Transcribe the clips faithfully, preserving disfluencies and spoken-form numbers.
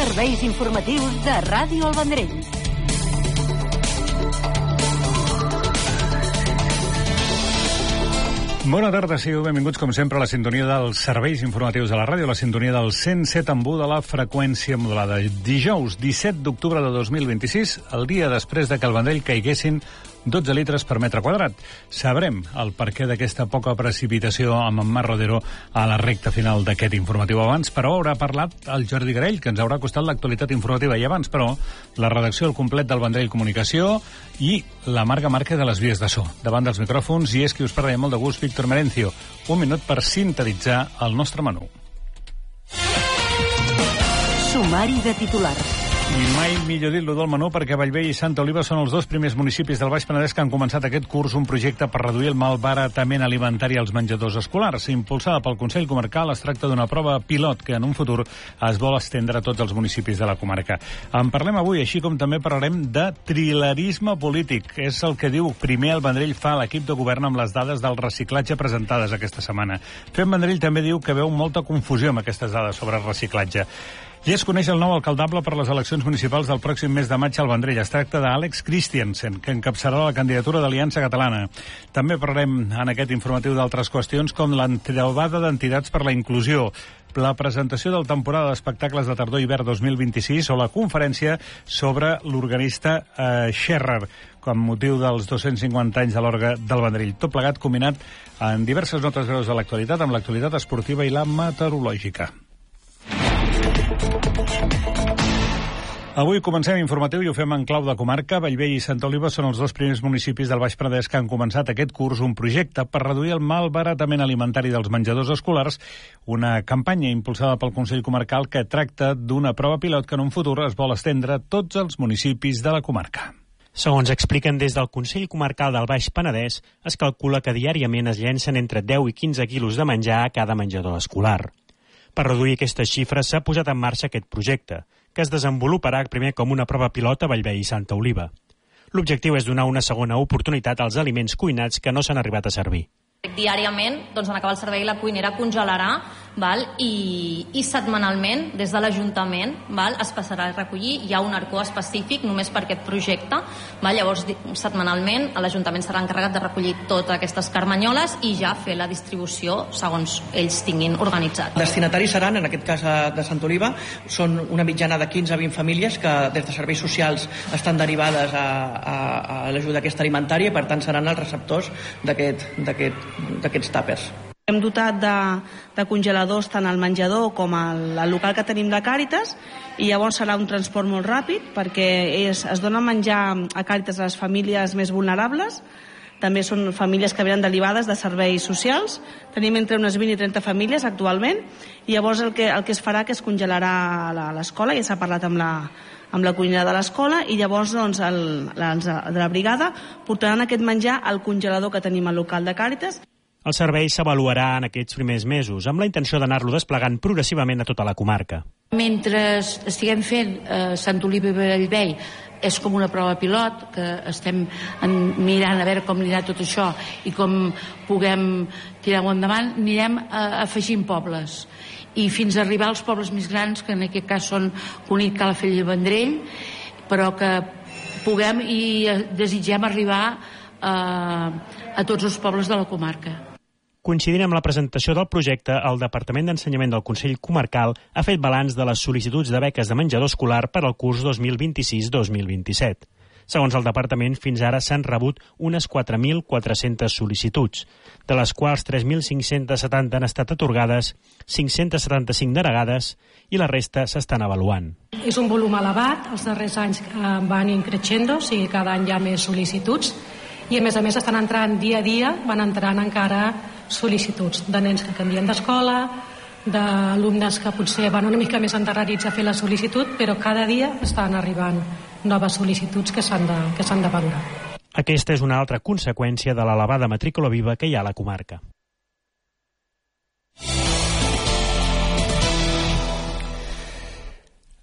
serveis informatius de Ràdio El Vendrell. Bona tarda, sigueu benvinguts, com sempre, a la sintonia dels serveis informatius de la ràdio, la sintonia del cent set amb u de la freqüència modulada. Dijous, disset d'octubre de dos mil vint-i-sis, el dia després de que al Vendrell caiguessin dotze litres per metre quadrat. Sabrem el perquè d'aquesta poca precipitació amb en Mar Rodero a la recta final d'aquest informatiu. Abans, però, haurà parlat el Jordi Garell, que ens haurà costat l'actualitat informativa. I abans, però, la redacció al complet del Vendrell Comunicació i la Marga Márquez de les vies de so. Davant dels micròfons, i és qui us parla molt de gust, Víctor Merencio. Un minut per sintetitzar el nostre menú. Sumari de titulars. I mai millor dit-lo del menú, perquè Bellvei i Santa Oliva són els dos primers municipis del Baix Penedès que han començat aquest curs un projecte per reduir el malbaratament alimentari als menjadors escolars. Impulsada pel Consell Comarcal, es tracta d'una prova pilot que en un futur es vol estendre a tots els municipis de la comarca. En parlem avui, així com també parlarem de trilerisme polític. És el que diu primer el Vendrell fa a l'equip de govern amb les dades del reciclatge presentades aquesta setmana. Fem Vendrell també diu que veu molta confusió amb aquestes dades sobre el reciclatge. Ja es coneix el nou alcaldable per les eleccions municipals del pròxim mes de maig al Vendrell. Es tracta d'Àlex Christiansen, que encapçarà la candidatura d'Aliança Catalana. També parlarem en aquest informatiu d'altres qüestions com l'entrobada d'entitats per la inclusió, la presentació del temporada d'espectacles de tardor-hivern dos mil vint-i-sis o la conferència sobre l'organista eh, Scherrer, com motiu dels dos-cents cinquanta anys de l'Orgue del Vendrell. Tot plegat combinat en diverses notes breus de l'actualitat, amb l'actualitat esportiva i la meteorològica. Avui comencem informatiu i ho fem en clau de comarca. Bellvei i Santa Oliva són els dos primers municipis del Baix Penedès que han començat aquest curs un projecte per reduir el malbaratament alimentari dels menjadors escolars, una campanya impulsada pel Consell Comarcal que tracta d'una prova pilot que en un futur es vol estendre a tots els municipis de la comarca. Segons expliquen des del Consell Comarcal del Baix Penedès, es calcula que diàriament es llencen entre deu i quinze quilos de menjar a cada menjador escolar. Per reduir aquestes xifres s'ha posat en marxa aquest projecte, que es desenvoluparà primer com una prova pilot a Bellvei i Santa Oliva. L'objectiu és donar una segona oportunitat als aliments cuinats que no s'han arribat a servir. Diàriament, doncs, en acabar el servei, la cuinera congelarà, val? I, i setmanalment, des de l'Ajuntament, val? Es passarà a recollir. Hi ha un arcó específic només per aquest projecte. Val? Llavors, setmanalment, l'Ajuntament serà encarregat de recollir totes aquestes carmanyoles i ja fer la distribució segons ells tinguin organitzat. Destinataris seran, en aquest cas de Santa Oliva, són una mitjana de quinze a vint famílies que des de serveis socials estan derivades a, a, a l'ajuda aquesta alimentària i, per tant, seran els receptors d'aquest d'aquest d'aquests tàpers. Hem dotat de, de congeladors tant al menjador com al, al local que tenim de Càritas i llavors serà un transport molt ràpid perquè és, es dona menjar a Càritas a les famílies més vulnerables. També són famílies que venen derivades de serveis socials. Tenim entre unes vint i trenta famílies actualment i llavors el que, el que es farà que es congelarà a l'escola, ja s'ha parlat amb la amb la cuinera de l'escola i llavors doncs, el, els de la brigada portaran aquest menjar al congelador que tenim al local de Càritas. El servei s'avaluarà en aquests primers mesos amb la intenció d'anar-lo desplegant progressivament a tota la comarca. Mentre estiguem fent eh, Sant Oliva i Bellvei és com una prova pilot que estem mirant a veure com anirà tot això i com puguem tirar-ho endavant, anirem eh, afegint pobles i fins a arribar als pobles més grans, que en aquest cas són Cunit, Calafell i Vendrell, però que puguem i desitgem arribar a, a tots els pobles de la comarca. Coincidint amb la presentació del projecte, el Departament d'Ensenyament del Consell Comarcal ha fet balanç de les sol·licituds de beques de menjador escolar per al curs dos mil vint-i-sis dos mil vint-i-set. Segons el departament, fins ara s'han rebut unes quatre mil quatre-centes sol·licituds, de les quals tres mil cinc-cents setanta han estat atorgades, cinc-cents setanta-cinc denegades i la resta s'estan avaluant. És un volum elevat, els darrers anys van increixendo, o sigui, cada any hi ha més sol·licituds, i a més a més estan entrant dia a dia, van entrant encara sol·licituds de nens que canvien d'escola, d'alumnes que potser van una mica més endarrerits a fer la sol·licitud, però cada dia estan arribant noves sol·licituds que s'han de, que s'han de valorar. Aquesta és una altra conseqüència de l'elevada matrícula viva que hi ha a la comarca.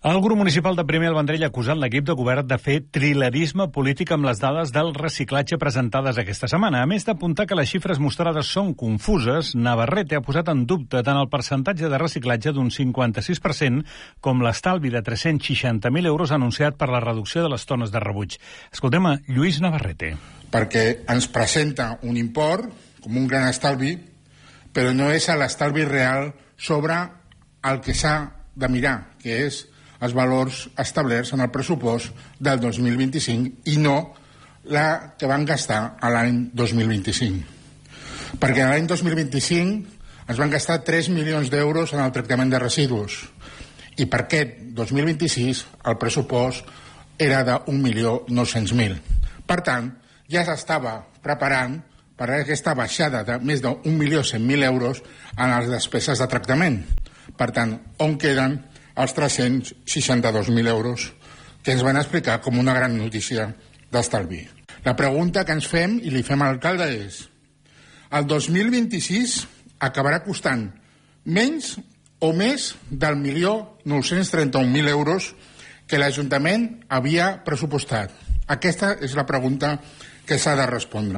El grup municipal de Primer al Vendrell ha acusat l'equip de govern de fer trilerisme polític amb les dades del reciclatge presentades aquesta setmana. A més d'apuntar que les xifres mostrades són confuses, Navarrete ha posat en dubte tant el percentatge de reciclatge d'un cinquanta-sis per cent com l'estalvi de tres-cents seixanta mil euros anunciat per la reducció de les tones de rebuig. Escoltem a Lluís Navarrete. Perquè ens presenta un import com un gran estalvi, però no és l'estalvi real sobre el que s'ha de mirar, que és els valors establerts en el pressupost del dos mil vint-i-cinc i no la que van gastar a l'any dos mil vint-i-cinc. Perquè l'any dos mil vint-i-cinc es van gastar tres milions d'euros en el tractament de residus i per aquest dos mil vint-i-sis el pressupost era d'un milió nou-cents mil. Per tant, ja s'estava preparant per aquesta baixada de més d'un milió cent mil euros en les despeses de tractament. Per tant, on queden els tres-cents seixanta-dos mil euros que ens van explicar com una gran notícia d'estalvi. La pregunta que ens fem i li fem a l'alcalde és: el dos mil vint-i-sis acabarà costant menys o més del milió nou-cents trenta-un mil euros que l'Ajuntament havia pressupostat? Aquesta és la pregunta que s'ha de respondre.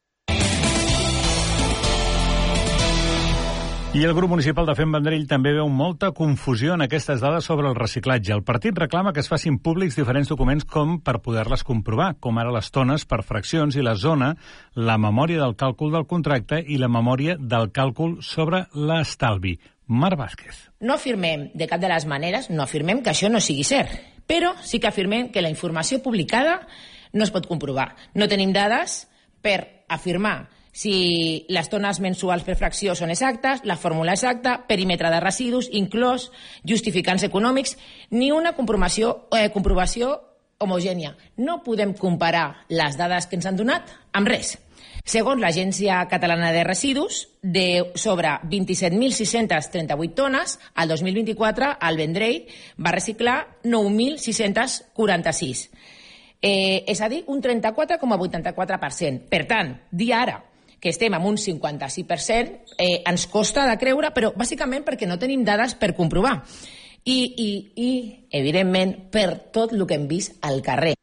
I el grup municipal de Fem Vendrell també veu molta confusió en aquestes dades sobre el reciclatge. El partit reclama que es facin públics diferents documents com per poder-les comprovar, com ara les tones per fraccions i la zona, la memòria del càlcul del contracte i la memòria del càlcul sobre l'estalvi. Mar Vázquez. No afirmem de cap de les maneres, no afirmem que això no sigui cert, però sí que afirmem que la informació publicada no es pot comprovar. No tenim dades per afirmar si les tones mensuals per fracció són exactes, la fórmula exacta, perímetre de residus, inclòs justificants econòmics, ni una comprovació, eh, comprovació homogènia. No podem comparar les dades que ens han donat amb res. Segons l'Agència Catalana de Residus, de sobre vint-i-set mil sis-cents trenta-vuit tones, al dos mil vint-i-quatre el Vendrell va reciclar nou mil sis-cents quaranta-sis. Eh, és a dir, un trenta-quatre coma vuitanta-quatre per cent. Per tant, dir ara que estem amb un cinquanta-sis per cent, eh, ens costa de creure, però bàsicament perquè no tenim dades per comprovar. I, i, i evidentment, per tot el que hem vist al carrer.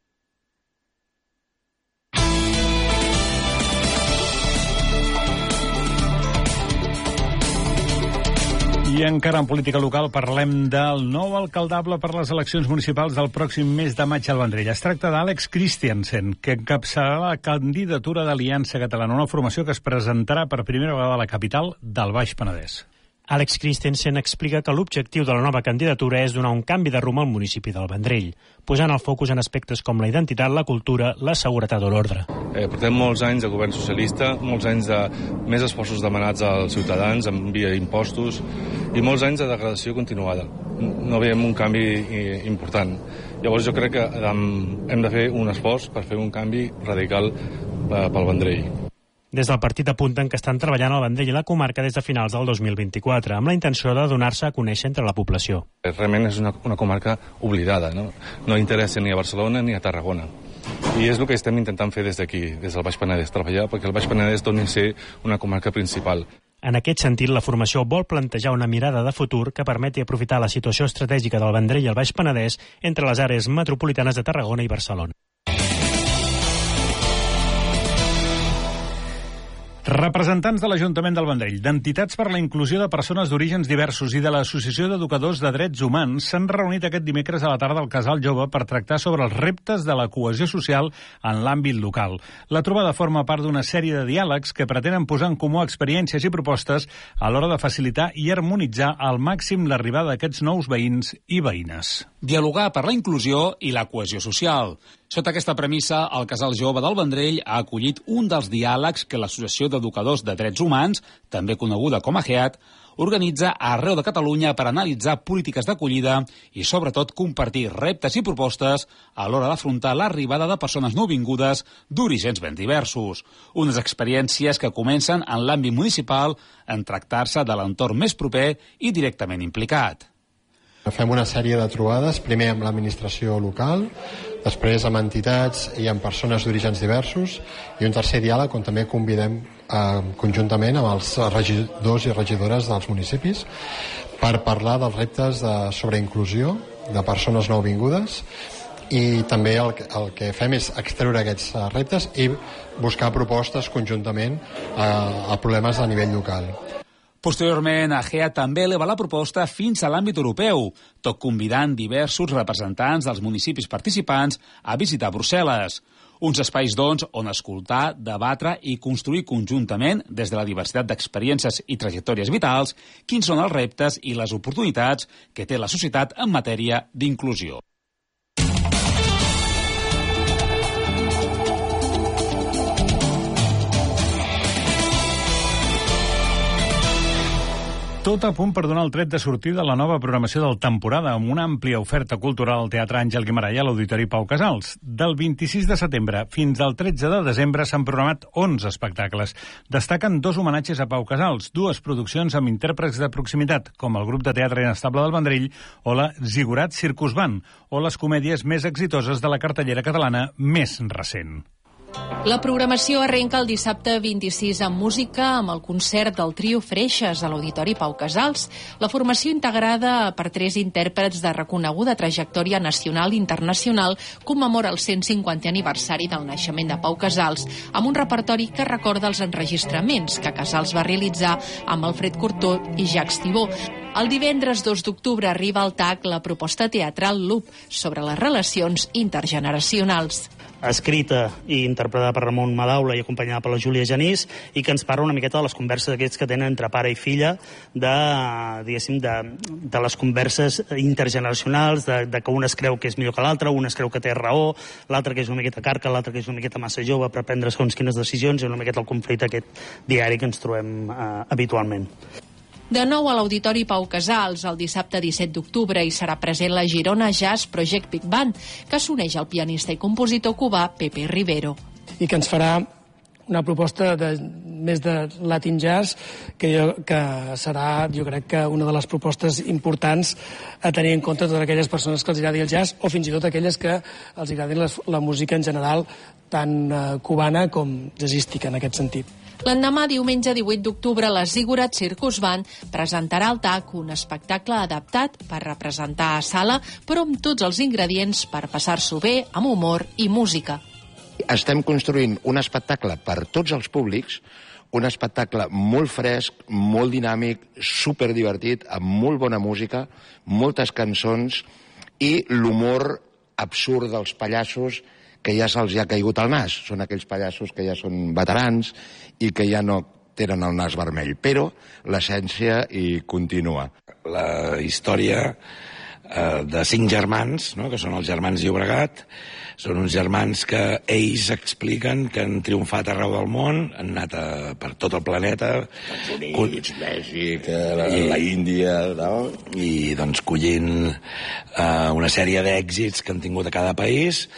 I encara en política local parlem del nou alcaldable per les eleccions municipals del pròxim mes de maig al Vendrell. Es tracta d'Àlex Christiansen, que encapçalarà la candidatura d'Aliança Catalana, una formació que es presentarà per primera vegada a la capital del Baix Penedès. Àlex Christensen explica que l'objectiu de la nova candidatura és donar un canvi de rumb al municipi del Vendrell, posant el focus en aspectes com la identitat, la cultura, la seguretat o l'ordre. Eh, portem molts anys de govern socialista, molts anys de més esforços demanats als ciutadans en via impostos i molts anys de degradació continuada. No veiem un canvi important. Llavors jo crec que hem de fer un esforç per fer un canvi radical pel Vendrell. Des del partit apunten que estan treballant al Vendrell i la comarca des de finals del dos mil vint-i-quatre, amb la intenció de donar-se a conèixer entre la població. Realment és una, una comarca oblidada, no? No interessa ni a Barcelona ni a Tarragona. I és el que estem intentant fer des d'aquí, des del Baix Penedès, treballar perquè el Baix Penedès torni a ser una comarca principal. En aquest sentit, la formació vol plantejar una mirada de futur que permeti aprofitar la situació estratègica del Vendrell i el Baix Penedès entre les àrees metropolitanes de Tarragona i Barcelona. Representants de l'Ajuntament del Vendrell, d'entitats per la inclusió de persones d'orígens diversos i de l'Associació d'Educadors de Drets Humans s'han reunit aquest dimecres a la tarda al Casal Jove per tractar sobre els reptes de la cohesió social en l'àmbit local. La trobada forma part d'una sèrie de diàlegs que pretenen posar en comú experiències i propostes a l'hora de facilitar i harmonitzar al màxim l'arribada d'aquests nous veïns i veïnes. Dialogar per la inclusió i la cohesió social. Sota aquesta premissa, el Casal Jove del Vendrell ha acollit un dels diàlegs que l'Associació d'Educadors de Drets Humans, també coneguda com a A E A T, organitza arreu de Catalunya per analitzar polítiques d'acollida i, sobretot, compartir reptes i propostes a l'hora d'afrontar l'arribada de persones nouvingudes d'orígens ben diversos. Unes experiències que comencen en l'àmbit municipal en tractar-se de l'entorn més proper i directament implicat. Fem una sèrie de trobades, primer amb l'administració local, després amb entitats i amb persones d'orígens diversos, i un tercer diàleg on també convidem eh, conjuntament amb els regidors i regidores dels municipis per parlar dels reptes de, sobre inclusió de persones nouvingudes, i també el, el que fem és extreure aquests reptes i buscar propostes conjuntament a, a problemes a nivell local. Posteriorment, A G E A també eleva la proposta fins a l'àmbit europeu, tot convidant diversos representants dels municipis participants a visitar Brussel·les. Uns espais, doncs, on escoltar, debatre i construir conjuntament, des de la diversitat d'experiències i trajectòries vitals, quins són els reptes i les oportunitats que té la societat en matèria d'inclusió. Tot a punt per donar el tret de sortida a la nova programació del temporada, amb una àmplia oferta cultural al Teatre Àngel Guimarães a l'Auditori Pau Casals. Del vint-i-sis de setembre fins al tretze de desembre s'han programat onze espectacles. Destaquen dos homenatges a Pau Casals, dues produccions amb intèrprets de proximitat, com el grup de teatre Inestable del Vendrell o la Zigurat Circus Band, o les comèdies més exitoses de la cartellera catalana més recent. La programació arrenca el dissabte vint-i-sis amb música, amb el concert del trio Freixes a l'Auditori Pau Casals. La formació integrada per tres intèrprets de reconeguda trajectòria nacional i internacional commemora el cent cinquantè aniversari del naixement de Pau Casals, amb un repertori que recorda els enregistraments que Casals va realitzar amb Alfred Cortot i Jacques Thibault. El divendres dos d'octubre arriba al T A C la proposta teatral Loop sobre les relacions intergeneracionals. Escrita i interpretada per Ramon Madaula i acompanyada per la Júlia Genís, i que ens parla una miqueta de les converses aquests que tenen entre pare i filla, de, diguéssim, de, de les converses intergeneracionals, de, de que un es creu que és millor que l'altre, un es creu que té raó, l'altre que és una miqueta carca, l'altre que és una miqueta massa jove per prendre segons quines decisions, i una miqueta el conflicte aquest diari que ens trobem eh, habitualment. De nou a l'Auditori Pau Casals, el dissabte disset d'octubre, hi serà present la Girona Jazz Project Big Band, que s'uneix al pianista i compositor cubà Pepe Rivero. I que ens farà una proposta de, més de Latin Jazz, que, jo, que serà, jo crec que una de les propostes importants a tenir en compte totes aquelles persones que els agradi el jazz, o fins i tot aquelles que els agradi la, la música en general, tant eh, cubana com jazzística en aquest sentit. L'endemà, diumenge divuit d'octubre, la Zigurat Circus Band presentarà al T A C un espectacle adaptat per representar a sala, però amb tots els ingredients per passar-s'ho bé, amb humor i música. Estem construint un espectacle per tots els públics, un espectacle molt fresc, molt dinàmic, superdivertit, amb molt bona música, moltes cançons i l'humor absurd dels pallassos que ja se'ls ha caigut al nas. Són aquells pallassos que ja són veterans i que ja no tenen el nas vermell, però l'essència hi continua. La història eh, de cinc germans, no?, que són els germans Llobregat. Són uns germans que ells expliquen que han triomfat arreu del món, han anat a, per tot el planeta. Estats Units, Mèxic, la, I, la Índia, no? I doncs collint eh, una sèrie d'èxits que han tingut a cada país.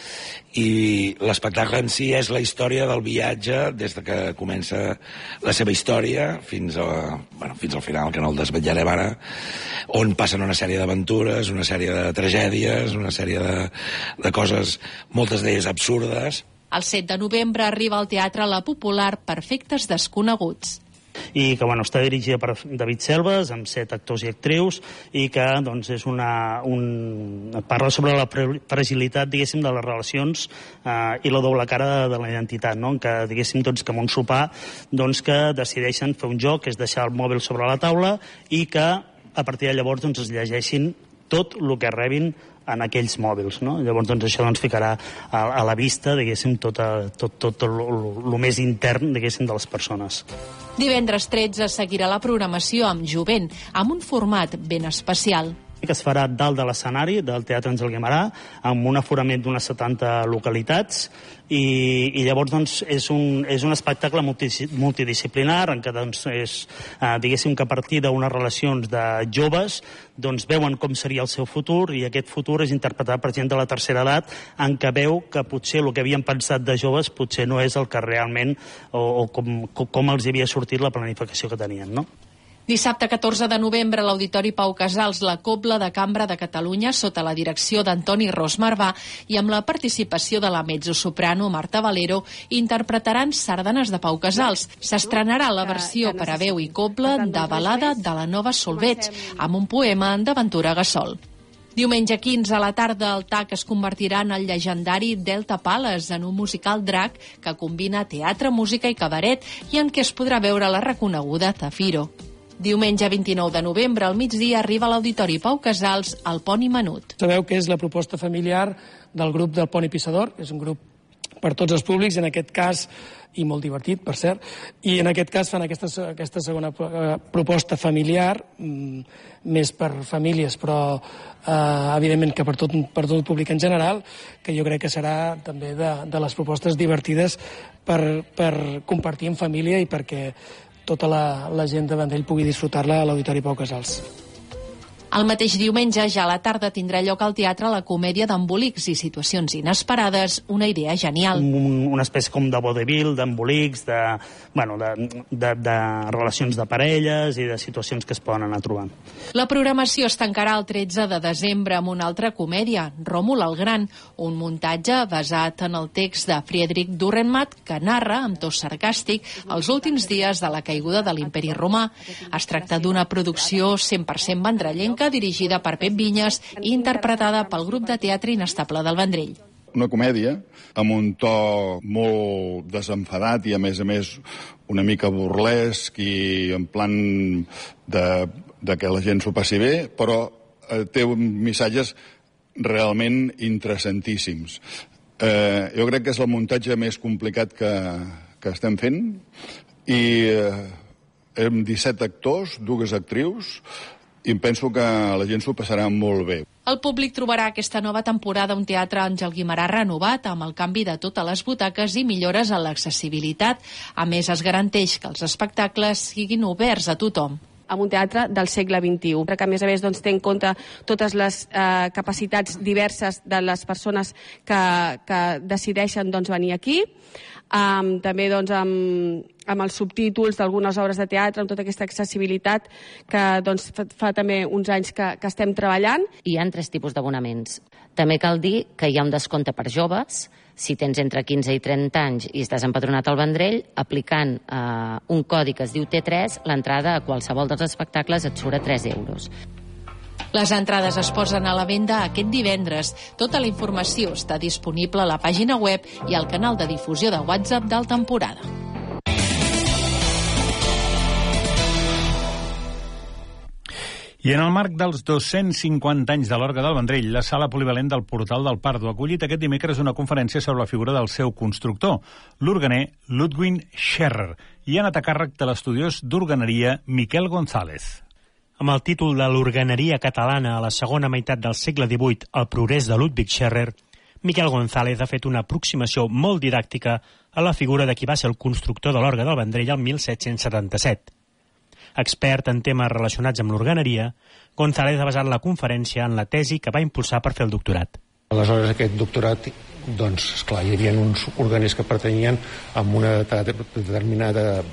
I l'espectacle en si és la història del viatge des de que comença la seva història fins, a, bueno, fins al final, que no el desvetllarem ara, on passen una sèrie d'aventures, una sèrie de tragèdies, una sèrie de, de coses, moltes d'elles absurdes. El set de novembre arriba al teatre la popular Perfectes Desconeguts. I que bueno, està dirigida per David Selves, amb set actors i actrius, i que doncs, és una, un... parla sobre la fragilitat, diguéssim, de les relacions eh, i la doble cara de la identitat, no? En què, diguéssim, doncs, que en un sopar doncs, que decideixen fer un joc, que és deixar el mòbil sobre la taula, i que a partir de llavors doncs, es llegeixin tot el que rebin en aquells mòbils, no? Llavors doncs, això doncs, ficarà a, a la vista, diguéssim, tot, a, tot, tot el més intern, diguéssim, de les persones. Divendres tretze seguirà la programació amb Jovent, amb un format ben especial. Que es farà dalt de l'escenari del Teatre Àngel Guimarà, amb un aforament d'unes setanta localitats, i, i llavors doncs, és, un, és un espectacle multidisciplinar, en què doncs, és, eh, diguéssim que a partir d'unes relacions de joves doncs, veuen com seria el seu futur, i aquest futur és interpretat per gent de la tercera edat, en què veu que potser el que havien pensat de joves potser no és el que realment, o, o com, com els havia sortit la planificació que tenien, no? Dissabte catorze de novembre a l'Auditori Pau Casals, la Cobla de Cambra de Catalunya, sota la direcció d'Antoni Ros Marvà i amb la participació de la mezzosoprano Marta Valero, interpretaran sardanes de Pau Casals. S'estrenarà la versió per a veu i cobla de Balada de la Nova Solveig, amb un poema d'Aventura Gassol. Diumenge quinze a la tarda, el T A C es convertirà en el llegendari Delta Palace, en un musical drac que combina teatre, música i cabaret i en què es podrà veure la reconeguda Zafiro. Diumenge vint-i-nou de novembre, al migdia, arriba a l'Auditori Pau Casals el Poni Menut. Sabeu que és la proposta familiar del grup del Poni Pissador, és un grup per tots els públics, en aquest cas, i molt divertit, per cert, i en aquest cas fan aquesta, aquesta segona proposta familiar, més per famílies, però eh, evidentment que per tot, per tot el públic en general, que jo crec que serà també de, de les propostes divertides per, per compartir en família i perquè tota la, la gent de Vendrell pugui disfrutar-la a l'Auditori Pau Casals. El mateix diumenge, ja a la tarda, tindrà lloc al teatre la comèdia d'embolics i situacions inesperades, una idea genial. Un, una espècie com de vodevil, d'embolics, de, bueno, de, de, de relacions de parelles i de situacions que es poden anar trobant. La programació es tancarà el tretze de desembre amb una altra comèdia, Ròmul el Gran, un muntatge basat en el text de Friedrich Dürrenmatt que narra, amb to sarcàstic, els últims dies de la caiguda de l'imperi romà. Es tracta d'una producció cent per cent vendrellenca, dirigida per Pep Vinyes i interpretada pel grup de teatre Inestable del Vendrell. Una comèdia amb un to molt desenfadat i, a més a més, una mica burlesc i en plan de, de que la gent s'ho passi bé, però eh, té missatges realment interessantíssims. Eh, jo crec que és el muntatge més complicat que, que estem fent i eh, hem disset actors, dues actrius, i penso que la gent s'ho passarà molt bé. El públic trobarà aquesta nova temporada un teatre Àngel Guimerà renovat, amb el canvi de totes les butaques i millores en l'accessibilitat. A més, es garanteix que els espectacles siguin oberts a tothom. Amb un teatre del segle vint-i-u, que a més a més doncs, té en compte totes les eh, capacitats diverses de les persones que, que decideixen doncs, venir aquí, um, també doncs, amb, amb els subtítols d'algunes obres de teatre, amb tota aquesta accessibilitat que doncs, fa, fa també uns anys que, que estem treballant. Hi ha tres tipus d'abonaments. També cal dir que hi ha un descompte per joves. Si tens entre quinze i trenta anys i estàs empadronat al Vendrell, aplicant eh, un codi que es diu T tres, l'entrada a qualsevol dels espectacles et surt a tres euros. Les entrades es posen a la venda aquest divendres. Tota la informació està disponible a la pàgina web i al canal de difusió de WhatsApp del temporada. I en el marc dels dos-cents cinquanta anys de l'Orgue del Vendrell, la sala polivalent del Portal del Pardo ha acollit aquest dimecres una conferència sobre la figura del seu constructor, l'organer Ludwig Scherrer, i ha anat a càrrec de l'estudiós d'organeria Miquel González. Amb el títol de l'organeria catalana a la segona meitat del segle divuit, el progrés de Ludwig Scherrer, Miquel González ha fet una aproximació molt didàctica a la figura de qui va ser el constructor de l'Orgue del Vendrell el mil set-cents setanta-set. Expert en temes relacionats amb l'organeria, González ha basat la conferència en la tesi que va impulsar per fer el doctorat. Aleshores, aquest doctorat, doncs, esclar, hi havia uns organers que pertanyien a una determinada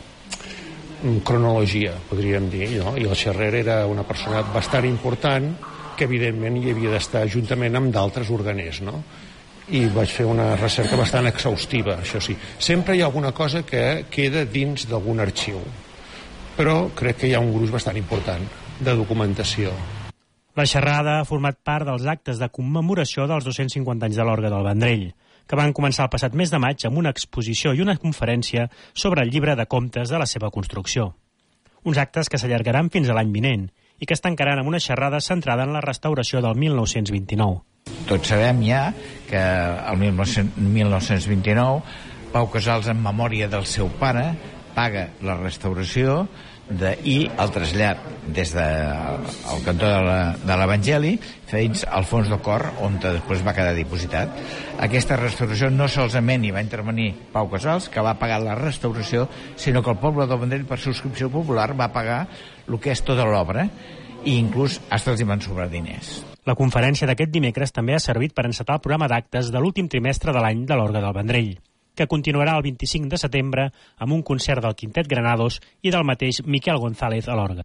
cronologia, podríem dir, no? I el Scherrer era una persona bastant important que, evidentment, hi havia d'estar juntament amb d'altres organers, no? I vaig fer una recerca bastant exhaustiva, això sí. Sempre hi ha alguna cosa que queda dins d'algun arxiu, però crec que hi ha un gruix bastant important de documentació. La xerrada ha format part dels actes de commemoració dels dos-cents cinquanta anys de l'Orgue del Vendrell, que van començar el passat mes de maig amb una exposició i una conferència sobre el llibre de comptes de la seva construcció. Uns actes que s'allargaran fins a l'any vinent i que es tancaran amb una xerrada centrada en la restauració del mil nou-cents vint-i-nou. Tots sabem ja que el mil nou-cents vint-i-nou Pau Casals, en memòria del seu pare, paga la restauració de, i el trasllat des del de, cantó de l'Evangeli fins al fons de cor, on després va quedar dipositat. Aquesta restauració no solament hi va intervenir Pau Casals, que va pagar la restauració, sinó que el poble del Vendrell, per subscripció popular, va pagar el que és tota l'obra, i inclús hasta els hi van sobrar diners. La conferència d'aquest dimecres també ha servit per encetar el programa d'actes de l'últim trimestre de l'any de l'Orgue del Vendrell, que continuarà el vint-i-cinc de setembre amb un concert del Quintet Granados i del mateix Miquel González a l'orgue.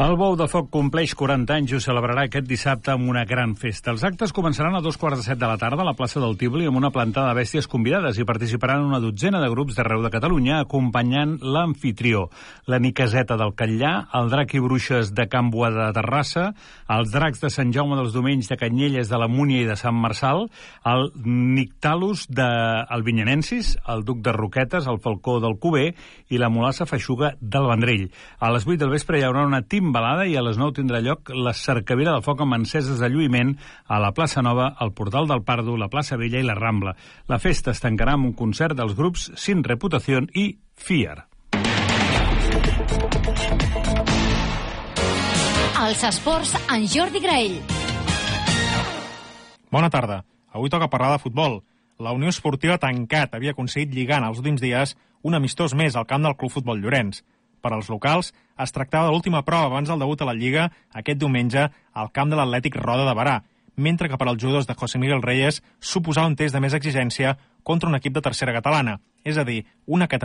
El Bou de Foc compleix quaranta anys i ho celebrarà aquest dissabte amb una gran festa. Els actes començaran a dos quarts de set de la tarda a la plaça del Tívoli amb una plantada de bèsties convidades i participaran una dotzena de grups d'arreu de Catalunya acompanyant l'amfitrió, la Niqueseta del Catllà, el Drac i Bruixes de Can Boada de Terrassa, els Dracs de Sant Jaume dels Domenys de Canyelles de la Múnia i de Sant Marçal, el Nictalus de el Vinyanensis, el Duc de Roquetes, el Falcó del Cuber i la Mulassa Feixuga del Vendrell. A les vuit del vespre hi haurà una timbalada i a les nou tindrà lloc la cercavila del foc amb enceses de lluïment a la plaça Nova, al Portal del Pardo, la plaça Vella i la Rambla. La festa es tancarà amb un concert dels grups Sin Reputación i Fiar. Els esports en Jordi Graell. Bona tarda. Avui toca parlar de futbol. La Unió Esportiva Tancat havia aconseguit lligar en els últims dies un amistós més al camp del Club Futbol Llorenç. Per als locals, es tractava de l'última prova abans del debut a la Lliga aquest diumenge al camp de l'Atlètic Roda de Berà, mentre que per als jugadors de José Miguel Reyes suposava un test de més exigència contra un equip de tercera catalana, és a dir, una categoria